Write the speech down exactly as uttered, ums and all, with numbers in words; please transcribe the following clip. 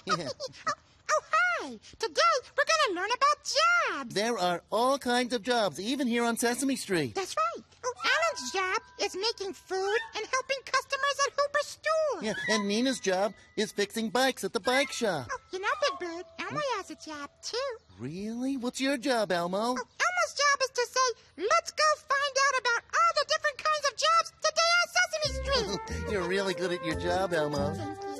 Yeah. oh, oh, hi. Today, we're going to learn about jobs. There are all kinds of jobs, even here on Sesame Street. That's right. Oh, Alan's job is making food and helping customers at Hooper's store. Yeah, and Nina's job is fixing bikes at the bike shop. Oh, you know, Big Bird, Elmo has a job, too. Really? What's your job, Elmo? Oh, Elmo's job is to say, let's go find out about all the different kinds of jobs today on Sesame Street. You're really good at your job, Elmo. Thank you.